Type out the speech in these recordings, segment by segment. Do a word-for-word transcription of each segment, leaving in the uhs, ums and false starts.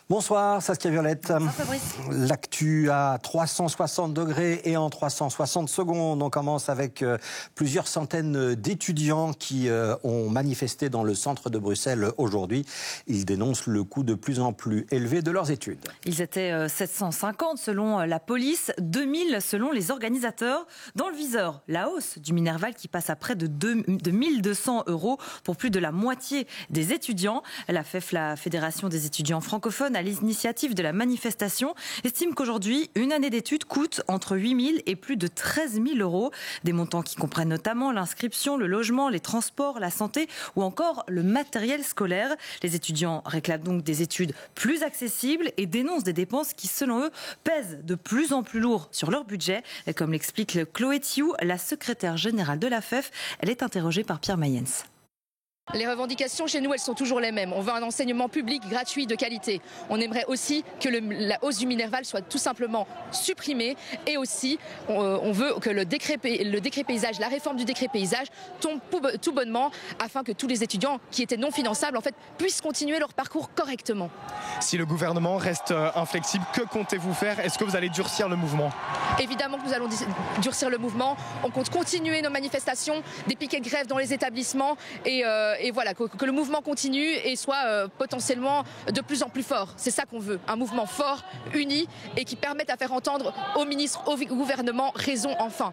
Bonsoir Saskia Violette. L'actu à trois cent soixante degrés et en trois cent soixante secondes. On commence avec euh, plusieurs centaines d'étudiants qui euh, ont manifesté dans le centre de Bruxelles aujourd'hui. Ils dénoncent le coût de plus en plus élevé de leurs études. Ils étaient euh, sept cent cinquante selon la police, deux mille selon les organisateurs. Dans le viseur, la hausse du Minerval qui passe à près de, deux, de mille deux cents euros pour plus de la moitié des étudiants. La F E F, la Fédération des étudiants francophones, à l'initiative de la manifestation, estime qu'aujourd'hui, une année d'études coûte entre huit mille et plus de treize mille euros. Des montants qui comprennent notamment l'inscription, le logement, les transports, la santé ou encore le matériel scolaire. Les étudiants réclament donc des études plus accessibles et dénoncent des dépenses qui, selon eux, pèsent de plus en plus lourd sur leur budget. Et comme l'explique Chloé Thiou, la secrétaire générale de la F E F, elle est interrogée par Pierre Mayens. Les revendications chez nous, elles sont toujours les mêmes. On veut un enseignement public gratuit de qualité. On aimerait aussi que le, la hausse du Minerval soit tout simplement supprimée. Et aussi, on, on veut que le décret, le décret paysage, la réforme du décret paysage tombe tout bonnement afin que tous les étudiants qui étaient non finançables en fait, puissent continuer leur parcours correctement. Si le gouvernement reste inflexible, que comptez-vous faire? Est-ce que vous allez durcir le mouvement? Évidemment que nous allons durcir le mouvement. On compte continuer nos manifestations, des piquets de grève dans les établissements et euh, Et voilà, que, que le mouvement continue et soit euh, potentiellement de plus en plus fort. C'est ça qu'on veut, un mouvement fort, uni et qui permette à faire entendre aux ministres, au gouvernement, raison enfin.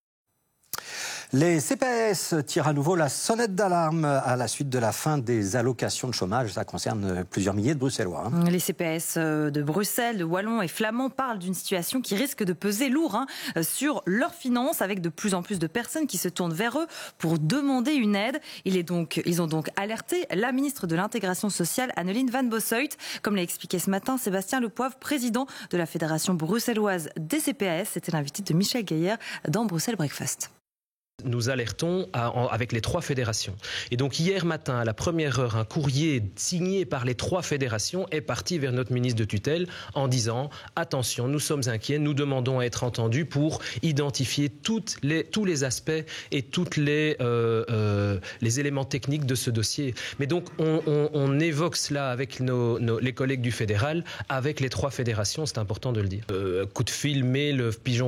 Les C P S tirent à nouveau la sonnette d'alarme à la suite de la fin des allocations de chômage. Ça concerne plusieurs milliers de Bruxellois. Hein. Les C P S de Bruxelles, de Wallons et Flamands parlent d'une situation qui risque de peser lourd hein, sur leurs finances, avec de plus en plus de personnes qui se tournent vers eux pour demander une aide. Il est donc, ils ont donc alerté la ministre de l'Intégration sociale, Anneline Van Bossuyt. Comme l'a expliqué ce matin Sébastien Lepoivre, président de la Fédération bruxelloise des C P S. C'était l'invité de Michel Gaillard dans Bruxelles Breakfast. Nous alertons à, en, avec les trois fédérations. Et donc hier matin, à la première heure, un courrier signé par les trois fédérations est parti vers notre ministre de tutelle en disant « Attention, nous sommes inquiets, nous demandons à être entendus pour identifier toutes les, tous les aspects et tous les, euh, euh, les éléments techniques de ce dossier. » Mais donc on, on, on évoque cela avec nos, nos, les collègues du fédéral, avec les trois fédérations, c'est important de le dire. Euh, coup de fil, mail, pigeon